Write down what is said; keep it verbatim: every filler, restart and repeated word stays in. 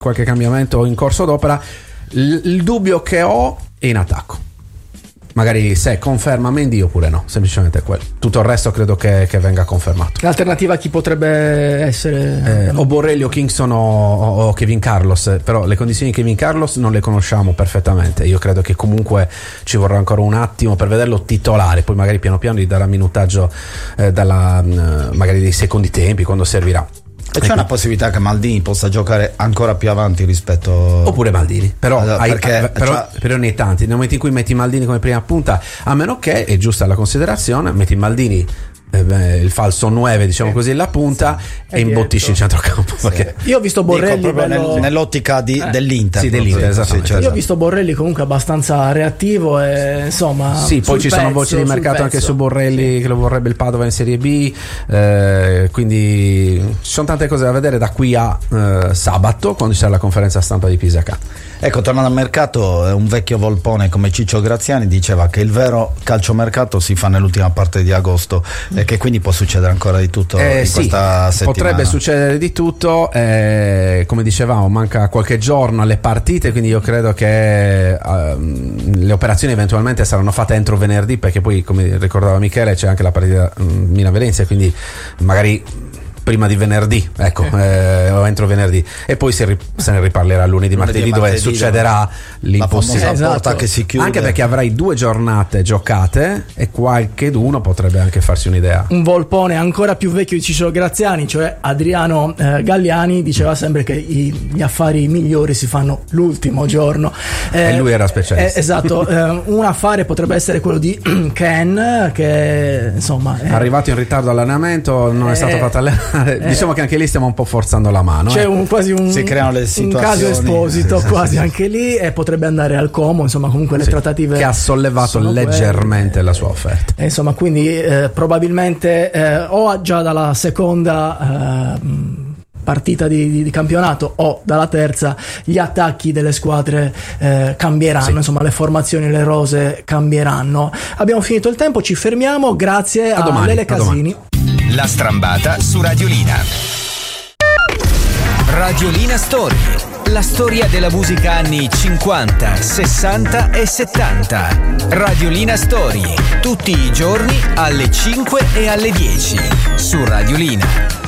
qualche cambiamento in corso d'opera. Il, il dubbio che ho è in attacco. Magari se conferma Mendy oppure no, semplicemente quello. Tutto il resto credo che, che venga confermato. L'alternativa chi potrebbe essere? Eh, o Borrelli o Kingston o, o Kevin Carlos, però le condizioni di Kevin Carlos non le conosciamo perfettamente. Io credo che comunque ci vorrà ancora un attimo per vederlo titolare, poi magari piano piano gli darà minutaggio eh, dalla, magari dei secondi tempi quando servirà. E c'è una possibilità che Maldini possa giocare ancora più avanti rispetto. Oppure Maldini, però, allora, hai, perché, però, cioè... però nei tanti, nel momento in cui metti Maldini come prima punta, a meno che, è giusta la considerazione, metti Maldini eh, il falso nove, diciamo sì, così, la punta sì, e imbottisci in centrocampo. Sì. Perché io ho visto Borrelli Dico, bello... nel, nell'ottica di, eh. dell'Inter. Sì, dell'Inter, esattamente. Cioè, io ho visto Borrelli comunque abbastanza reattivo e insomma. Sì, poi ci pezzo, sono voci di mercato anche su Borrelli, sì, che lo vorrebbe il Padova in Serie B, eh, quindi ci sono tante cose da vedere da qui a eh, sabato, quando ci sarà la conferenza stampa di Pisa-K. Ecco, tornando al mercato, un vecchio volpone come Ciccio Graziani diceva che il vero calciomercato si fa nell'ultima parte di agosto mm. e che quindi può succedere ancora di tutto eh, in sì, questa settimana. Potrebbe succedere di tutto, eh, come dicevamo manca qualche giorno alle partite, quindi io credo che uh, le operazioni eventualmente saranno fatte entro venerdì, perché poi, come ricordava Michele, c'è anche la partita um, Milan-Venezia, quindi magari prima di venerdì, ecco, eh, o entro venerdì, e poi se, ri- se ne riparlerà lunedì, lunedì martedì, dove martedì, succederà l'impossibile, la famosa porta che si chiude, anche perché avrai due giornate giocate e qualcheduno potrebbe anche farsi un'idea. Un volpone ancora più vecchio di Ciccio Graziani, cioè Adriano eh, Galliani, diceva sempre che i, gli affari migliori si fanno l'ultimo giorno, eh, e lui era specialista. Eh, esatto. eh, un affare potrebbe essere quello di Ken, che insomma è arrivato in ritardo all'allenamento, non è stato fatto allenare. Eh, diciamo che anche lì stiamo un po' forzando la mano. C'è eh. un, quasi un, si creano le un caso Esposito, sì, quasi sì, anche lì, e potrebbe andare al Como. Insomma, comunque le sì, trattative che ha sollevato leggermente quelle, la sua offerta. E insomma, quindi eh, probabilmente eh, o già dalla seconda eh, partita di, di, di campionato o dalla terza gli attacchi delle squadre eh, cambieranno, sì, insomma le formazioni, le rose cambieranno. Abbiamo finito il tempo, ci fermiamo, grazie a, a Lele Casini. La strambata su Radiolina. Radiolina Story, la storia della musica anni cinquanta, sessanta e settanta. Radiolina Story, tutti i giorni alle cinque e alle dieci su Radiolina.